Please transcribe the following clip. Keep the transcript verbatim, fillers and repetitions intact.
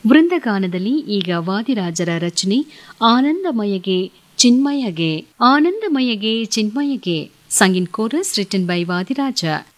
ವೃಂದಗಾನದಲ್ಲಿ ಈಗ ವಾದಿರಾಜರ ರಚನೆ ಆನಂದಮಯಗೆ ಚಿನ್ಮಯಗೆ ಆನಂದಮಯಗೆ ಚಿನ್ಮಯಗೆ ಸಂಗಿನ್ ಕೋರಸ್ ರಿಟನ್ ಬೈ ವಾದಿರಾಜ.